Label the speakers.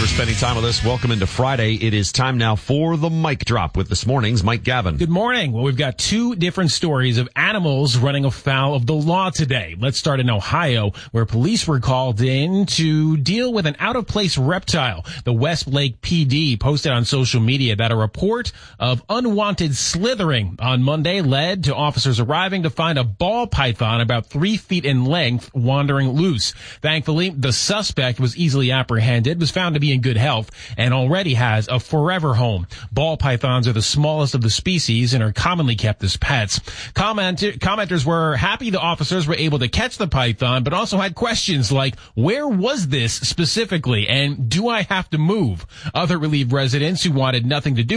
Speaker 1: for spending time with us. Welcome into Friday. It is time now for the Mic Drop with this morning's Mike Gavin.
Speaker 2: Good morning. Well, we've got two different stories of animals running afoul of the law today. Let's start in Ohio, where police were called in to deal with an out-of-place reptile. The Westlake PD posted on social media that a report of unwanted slithering on Monday led to officers arriving to find a ball python about 3 feet in length wandering loose. Thankfully, the suspect was easily apprehended, was found to be in good health, and already has a forever home. Ball pythons are the smallest of the species and are commonly kept as pets. Commenters were happy the officers were able to catch the python, but also had questions like, where was this specifically, and do I have to move? Other relieved residents who wanted nothing to do